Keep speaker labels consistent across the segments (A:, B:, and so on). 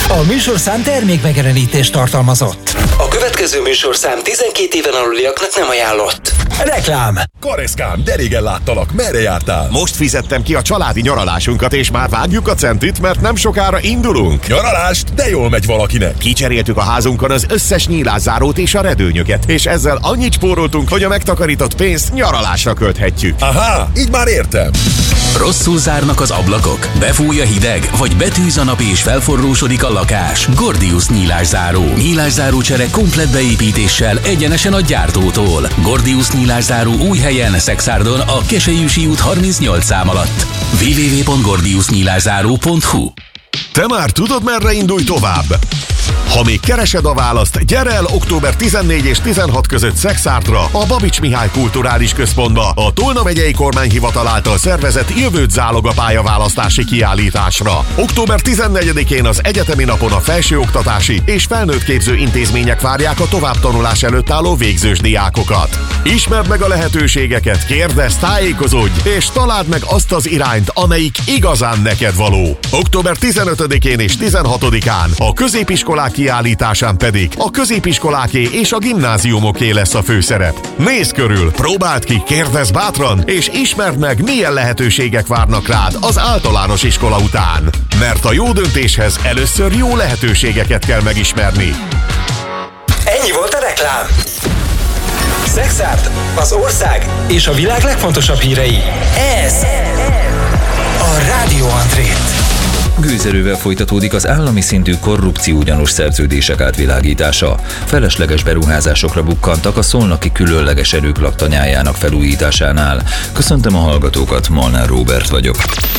A: A műsorszám termékmegjelenítést tartalmazott.
B: A következő műsorszám 12 éven aluliaknak nem ajánlott.
A: Reklám.
C: Kareszkám, de régen láttalak, merre jártál?
D: Most fizettem ki a családi nyaralásunkat, és már vágjuk a centit, mert nem sokára indulunk.
C: Nyaralást? De jól megy valakinek.
D: Kicseréltük a házunkon az összes nyílászárót és a redőnyöket, és ezzel annyit spóroltunk, hogy a megtakarított pénzt nyaralásra költhetjük.
C: Aha, így már értem.
E: Rosszul zárnak az ablakok, befúj a hideg, vagy betűz a nap és felforrósodik a lakás. Gordius nyílászáró. Nyílászáró csere komplett beépítéssel egyenesen a gyártótól. Gordius nyílászáró új helyen, Szexárdon, a Keselyűsi út 38 szám alatt. www.gordiusnyílászáró.hu.
D: Te már tudod, merre indulj tovább? Ha még keresed a választ, gyere el október 14 és 16 között Szexárdra, a Babics Mihály Kulturális Központba, a Tolna megyei kormányhivatal által szervezett Jövőt zálog a pályaválasztási kiállításra. Október 14-én az egyetemi napon a felsőoktatási és felnőttképző intézmények várják a továbbtanulás előtt álló végzős diákokat. Ismerd meg a lehetőségeket, kérdezz, tájékozódj, és találd meg azt az irányt, amelyik igazán neked való. Október 15-én és 16-án a középiskolák kiállításán pedig a középiskoláké és a gimnáziumoké lesz a főszerep. Nézz körül, próbáld ki, kérdezz bátran, és ismerd meg, milyen lehetőségek várnak rád az általános iskola után. Mert a jó döntéshez először jó lehetőségeket kell megismerni.
B: Ennyi volt a reklám. Szexárd, az ország és a világ legfontosabb hírei. Ez a Rádió André.
F: Gőzerővel folytatódik az állami szintű korrupciógyanús szerződések átvilágítása. Felesleges beruházásokra bukkantak a szolnoki különleges erők laktanyájának felújításánál. Köszöntöm a hallgatókat, Molnár Róbert vagyok.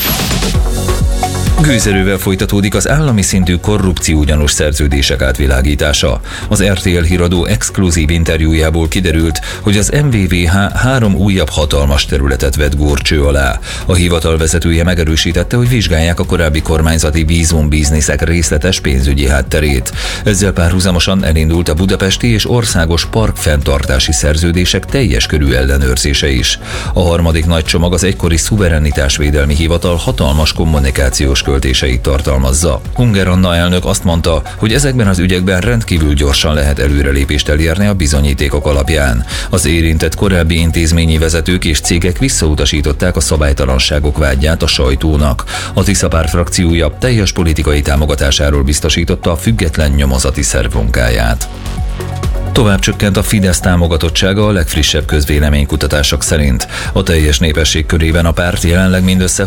F: Gőzerővel folytatódik az állami szintű korrupciógyanús szerződések átvilágítása. Az RTL híradó exkluzív interjújából kiderült, hogy az MVVH 3 újabb hatalmas területet vett górcső alá. A hivatal vezetője megerősítette, hogy vizsgálják a korábbi kormányzati vízumbizniszek részletes pénzügyi hátterét. Ezzel párhuzamosan elindult a budapesti és országos parkfenntartási szerződések teljes körű ellenőrzése is. A harmadik nagy csomag az egykori szuverenitásvédelmi hivatal hatalmas kommunikációs költéseit tartalmazza. Hunger Anna elnök azt mondta, hogy ezekben az ügyekben rendkívül gyorsan lehet előrelépést elérni a bizonyítékok alapján. Az érintett korábbi intézményi vezetők és cégek visszautasították a szabálytalanságok vádját a sajtónak. A Tisza Párt frakciója teljes politikai támogatásáról biztosította a független nyomozati szerv munkáját. Tovább csökkent a Fidesz támogatottsága a legfrissebb közvéleménykutatások szerint. A teljes népesség körében a párt jelenleg mindössze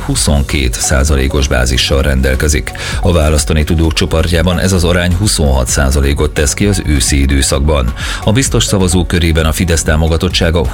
F: 22%-os bázissal rendelkezik. A választani tudók csoportjában ez az arány 26%-ot tesz ki az őszi időszakban. A biztos szavazók körében a Fidesz támogatottsága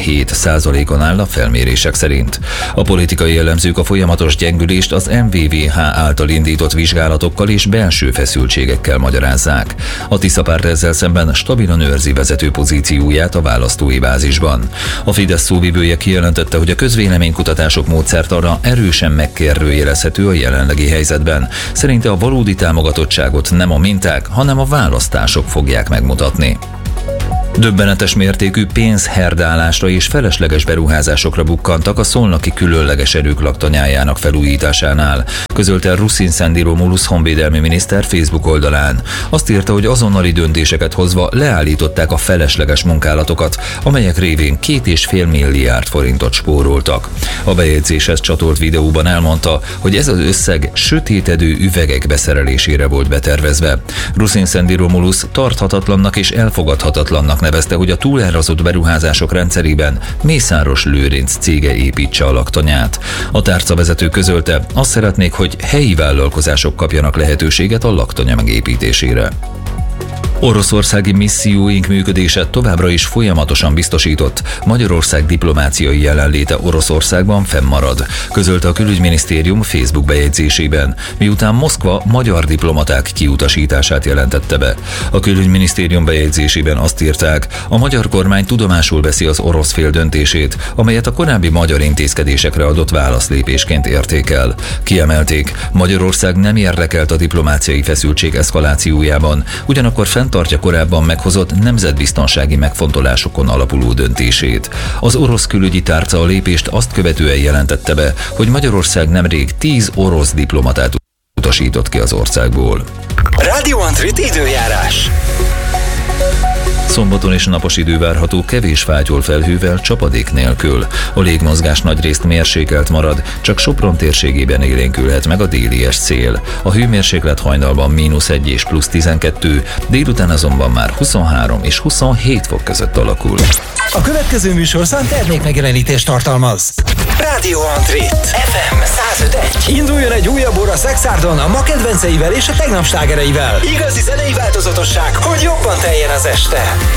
F: 27%-on áll a felmérések szerint. A politikai elemzők a folyamatos gyengülést az MVVH által indított vizsgálatokkal és belső feszültségekkel magyarázzák. A Tisza Párt ezzel szemben stabilan őrzi vezető pozícióját a választói bázisban. A Fidesz szóvivője kijelentette, hogy a közvéleménykutatások módszertana erősen megkérdőjelezhető a jelenlegi helyzetben. Szerinte a valódi támogatottságot nem a minták, hanem a választások fogják megmutatni. Döbbenetes mértékű pénzherdálásra és felesleges beruházásokra bukkantak a szolnoki különleges erők laktanyájának felújításánál, közölte Ruszin Szendi Romulus honvédelmi miniszter Facebook oldalán. Azt írta, hogy azonnali döntéseket hozva leállították a felesleges munkálatokat, amelyek révén 2,5 milliárd forintot spóroltak. A bejegyzéshez csatolt videóban elmondta, hogy ez az összeg sötétedő üvegek beszerelésére volt betervezve. Ruszin Szendi Romulus tarthatatlannak és elfogadhatatlannak nevezte, hogy a túlárazott beruházások rendszerében Mészáros Lőrinc cége építse a laktanyát. A tárcavezető közölte, azt szeretnék, hogy helyi vállalkozások kapjanak lehetőséget a laktanya megépítésére. Oroszországi misszióink működése továbbra is folyamatosan biztosított, Magyarország diplomáciai jelenléte Oroszországban fennmarad, közölte a külügyminisztérium Facebook bejegyzésében, miután Moszkva magyar diplomaták kiutasítását jelentette be. A külügyminisztérium bejegyzésében azt írták, a magyar kormány tudomásul veszi az orosz fél döntését, amelyet a korábbi magyar intézkedésekre adott válaszlépésként értékel. Kiemelték, Magyarország nem érdekelt a diplomáciai feszültség eszkalációjában, ugyanakkor fenntartja korábban meghozott nemzetbiztonsági megfontolásokon alapuló döntését. Az orosz külügyi tárca a lépést azt követően jelentette be, hogy Magyarország nemrég 10 orosz diplomatát utasított ki az országból.
B: Radio Antrit időjárás.
F: Szombaton és napos idő várható, kevés fátyol felhővel, csapadék nélkül. A légmozgás nagyrészt mérsékelt marad, csak Sopron térségében élénkülhet meg a délies szél. A hőmérséklet hajnalban -1 és +12, délután azonban már 23 és 27 fok között alakul.
A: A következő műsorszám termékmegjelenítést tartalmaz.
B: Radio Antrit FM 105.1. Induljon egy újabb óra Szexárdon a ma kedvenceivel és a tegnap slágereivel. Igazi zenei változatosság, hogy jobban teljen az este.